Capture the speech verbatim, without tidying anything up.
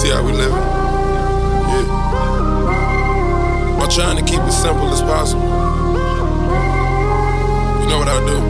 see how we living. Yeah. I'm trying to keep it simple as possible. You know what I do?